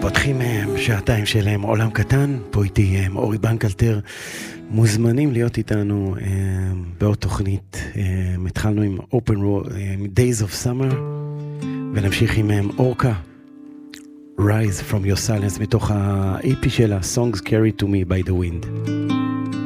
פותחים שעתיים שלהם עולם קטן, פה איתי אורי בנקלטר, מוזמנים להיות איתנו בעוד תוכנית. התחלנו עם Open Road, Days of Summer, ונמשיך עם אורקה, Rise from Your Silence, מתוך ה-EP שלה, Songs Carried to Me by the Wind.